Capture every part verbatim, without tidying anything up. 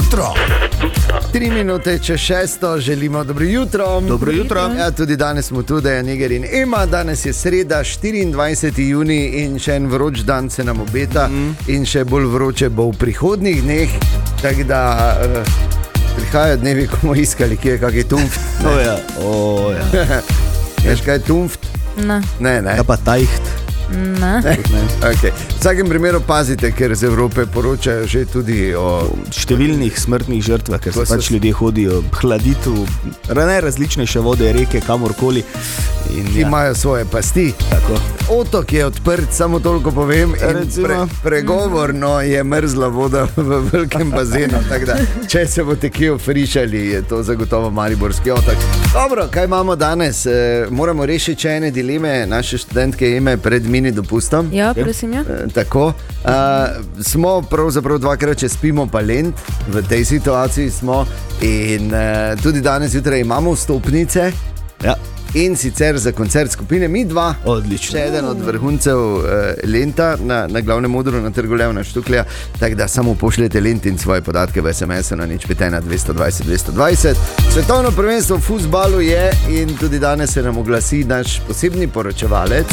jutro. Tri minute čez šesto, želimo dobro jutro. Dobro jutro. Ja, tudi danes smo tu, da je Niger in Ema. Danes je sreda, štiriindvajseti junij in še en vroč dan se nam obeta mm. in še bolj vroče bo v prihodnjih dneh. Tako da uh, prihajajo dnevi, ko bomo iskali, kje je kak je tumft. O ja, o ja. Veš kaj je tumft? Ne. Ne, ne. Ja pa tajht. Ne. Okay. V vsakem primeru pazite, ker z Evrope poročajo že tudi o številnih smrtnih žrtvah, ker se To so- pač ljudje hodijo hladiti v najrazličnejše vode, reke, kamorkoli. In ki ja, imajo svoje pasti. tako. Otok je odprt, samo toliko povem. in Recimo. Pre, pregovorno je mrzla voda v velikem bazenu. Tako da, če se boste kje ofrišali, je to zagotovo mariborski otok. Dobro, kaj imamo danes? E, moramo rešiti še ene dileme naše študentke Eme pred mini dopustom. Ja, prosim, ja. E, tako. Uh, smo pravzaprav dvakrat, če spimo, pa lent, v tej situaciji smo. In uh, tudi danes jutraj imamo vstopnice. Ja, In sicer za koncert skupine Mi dva. odlično. Še eden od vrhuncev uh, Lenta na, na glavnem modru na trgu Levna Štuklja. Tako da samo pošljete Lent in svoje podatke v es em esu na nič pet ena dvesto dvajset dvesto dvajset. Svetovno prvenstvo v fuzbalu je in tudi danes se nam oglasi naš posebni poročevalec,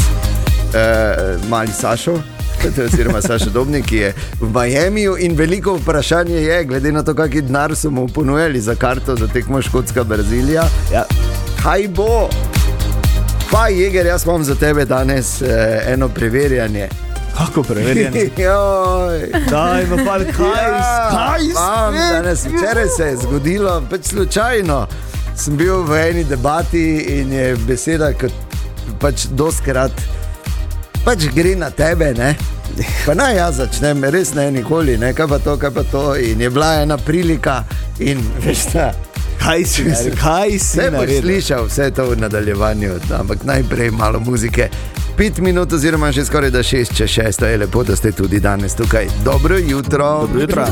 uh, mali Sašo. Oziroma Saša Dobnik, ki je v Miamiju in veliko vprašanje je, glede na to, kakšen denar so mu ponujali za karto za tekmo Škotska-Brazilija. Ja. Kaj bo? Pa, Jeger, jaz imam za tebe danes eh, eno preverjanje. Kako preverjanje? Joj. Daj, no pa kaj, Ja, kaj imam spet? danes, včeraj se je zgodilo, pač slučajno. Sem bil v eni debati in je beseda, kot pač doskrat pač gre na tebe, ne? Pa naj jaz začnem, res ne nikoli, ne? Kaj pa to, kaj pa to. In je bila ena prilika in veš šta, Kaj si, kaj si vse boš naredil? slišal, vse to v nadaljevanju, ampak najprej malo muzike. Pet minut oziroma že skoraj da šest čez šesto je lepo, da ste tudi danes tukaj. Dobro jutro. Dobro jutro.